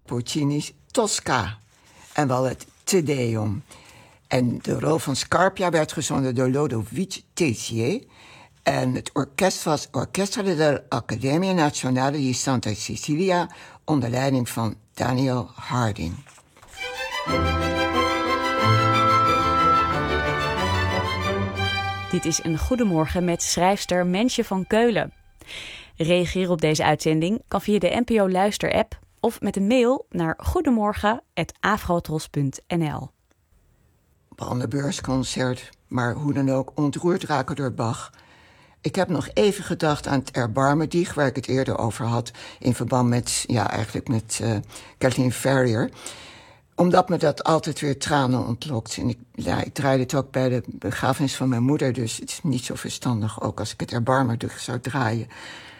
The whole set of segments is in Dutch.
Puccini's Tosca en wel het Te Deum. En de rol van Scarpia werd gezongen door Ludovic Tessier. En het orkest was Orchestra dell'Accademia Nazionale di Santa Cecilia onder leiding van Daniel Harding. Dit is een Goedemorgen met schrijfster Mensje van Keulen. Reageren op deze uitzending kan via de NPO Luister-app of met een mail naar goedemorgen@afrotros.nl. Brandenburgsconcert, maar hoe dan ook ontroerd raken door Bach. Ik heb nog even gedacht aan het Erbarmedicht, waar ik het eerder over had, in verband met, met Kathleen Ferrier. Omdat me dat altijd weer tranen ontlokt. En ik draaide het ook bij de begrafenis van mijn moeder, dus het is niet zo verstandig ook als ik het Erbarmedicht zou draaien.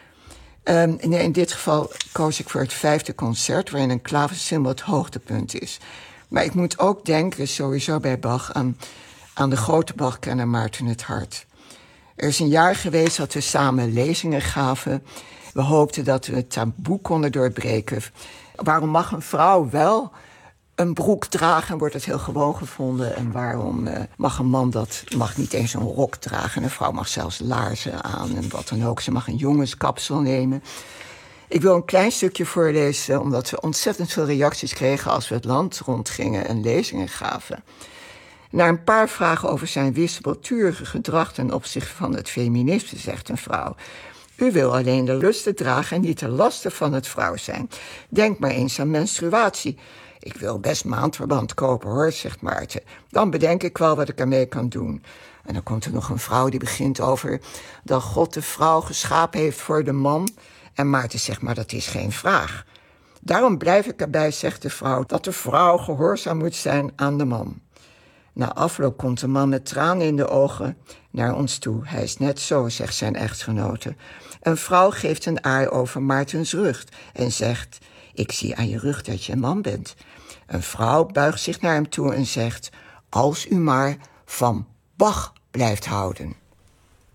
In dit geval koos ik voor het 5e concert, waarin een klaversymbol het hoogtepunt is. Maar ik moet ook denken, sowieso bij Bach, aan de grote Bach-kenner Maarten het Hart. Er is een jaar geweest dat we samen lezingen gaven. We hoopten dat we het taboe konden doorbreken. Waarom mag een vrouw wel een broek dragen en wordt het heel gewoon gevonden? En waarom mag een man mag niet eens een rok dragen? Een vrouw mag zelfs laarzen aan en wat dan ook. Ze mag een jongenskapsel nemen. Ik wil een klein stukje voorlezen, omdat we ontzettend veel reacties kregen als we het land rondgingen en lezingen gaven. Na een paar vragen over zijn wispelturige gedrag ten opzichte van het feminisme, zegt een vrouw: u wil alleen de lusten dragen en niet de lasten van het vrouw zijn. Denk maar eens aan menstruatie. Ik wil best maandverband kopen hoor, zegt Maarten. Dan bedenk ik wel wat ik ermee kan doen. En dan komt er nog een vrouw die begint over dat God de vrouw geschapen heeft voor de man. En Maarten zegt, maar dat is geen vraag. Daarom blijf ik erbij, zegt de vrouw, dat de vrouw gehoorzaam moet zijn aan de man. Na afloop komt de man met tranen in de ogen naar ons toe. Hij is net zo, zegt zijn echtgenote. Een vrouw geeft een aai over Maartens rug en zegt: ik zie aan je rug dat je een man bent. Een vrouw buigt zich naar hem toe en zegt: als u maar van Bach blijft houden.